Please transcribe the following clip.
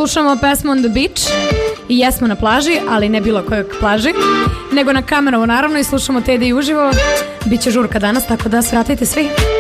slušamo pesmu On the Beach i jesmo na plaži, ali ne bilo kojeg plaži, nego na Kamerovu naravno i slušamo Teddy uživo. Biće žurka danas, tako da svratite svi.